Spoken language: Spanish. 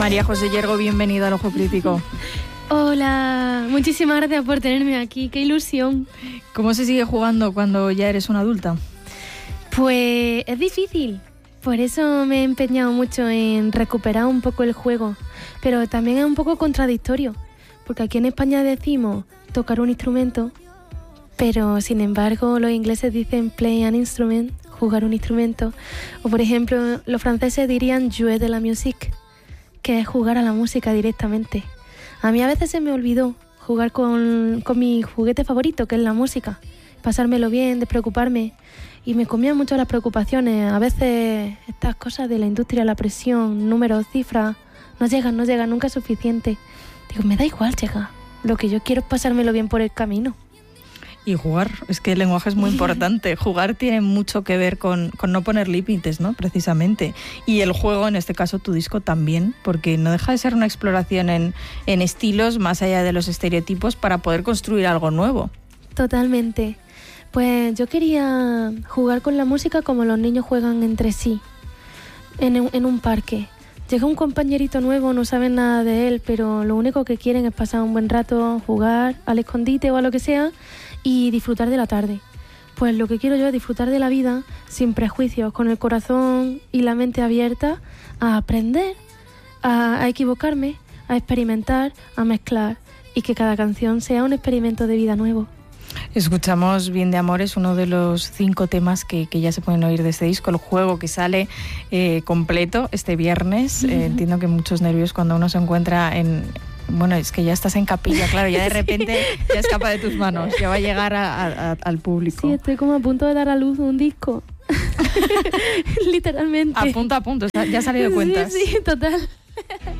María José Yergo, bienvenida al Ojo Crítico. Hola, muchísimas gracias por tenerme aquí, qué ilusión. ¿Cómo se sigue jugando cuando ya eres una adulta? Pues es difícil, por eso me he empeñado mucho en recuperar un poco el juego, pero también es un poco contradictorio, porque aquí en España decimos tocar un instrumento, pero sin embargo los ingleses dicen play an instrument, jugar un instrumento, o por ejemplo los franceses dirían jouer de la musique, que es jugar a la música directamente. A mí a veces se me olvidó jugar con mi juguete favorito, que es la música, pasármelo bien, despreocuparme, y me comían mucho las preocupaciones. A veces estas cosas de la industria, la presión, números, cifras, no llegan, nunca es suficiente. Digo, me da igual llegar, lo que yo quiero es pasármelo bien por el camino. Y jugar, es que el lenguaje es muy importante. Jugar tiene mucho que ver con no poner límites, ¿no? Precisamente. Y el juego, en este caso tu disco también, porque no deja de ser una exploración en estilos más allá de los estereotipos para poder construir algo nuevo. Totalmente. Pues yo quería jugar con la música como los niños juegan entre sí, en un parque. Llega un compañerito nuevo, no saben nada de él, pero lo único que quieren es pasar un buen rato, jugar al escondite o a lo que sea, y disfrutar de la tarde. Pues lo que quiero yo es disfrutar de la vida sin prejuicios, con el corazón y la mente abierta a aprender, a equivocarme, a experimentar, a mezclar, y que cada canción sea un experimento de vida nuevo. Escuchamos Bien de Amor, es uno de los 5 temas que ya se pueden oír de este disco, el juego que sale completo este viernes. Entiendo que muchos nervios cuando uno se encuentra en... Bueno, es que ya estás en capilla, claro, ya de repente ya escapa de tus manos, ya va a llegar al público. Sí, estoy como a punto de dar a luz un disco. Literalmente. A punto, ya ha salido de cuentas. Sí, total.